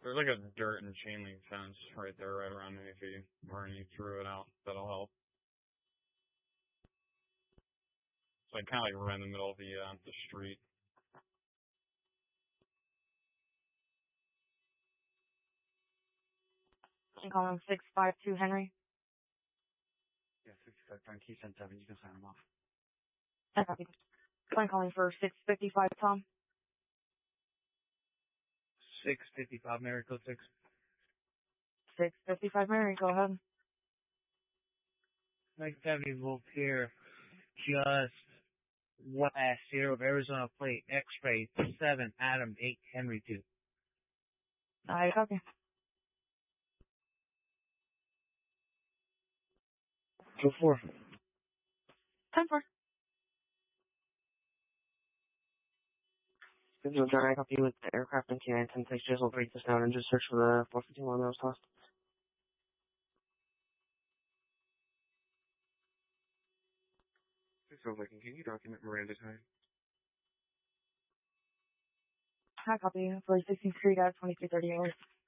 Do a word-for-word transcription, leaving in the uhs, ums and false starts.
There's like a dirt and chain link fence right there, right around me. If you run you through it out, that'll help. So I kind of like right in the middle of the uh, the street. I'm calling six five two Henry. Yeah, sixty-five Frank, he sent seven. You can sign him off. I copy. I'm calling for six fifty-five Tom. six fifty-five, Mary, code six. six fifty-five Mary, go ahead. nine seventy Wolf here. Just west here of Arizona plate, X-ray seven, Adam eight, Henry two. I copy. Go four. ten four. This is John. I copy with the aircraft and T nine ten six. Just will break this down and just search for the four fifty-one that was tossed. So, like, can you document Miranda time? I copy for sixteenth Street at twenty-three thirty hours.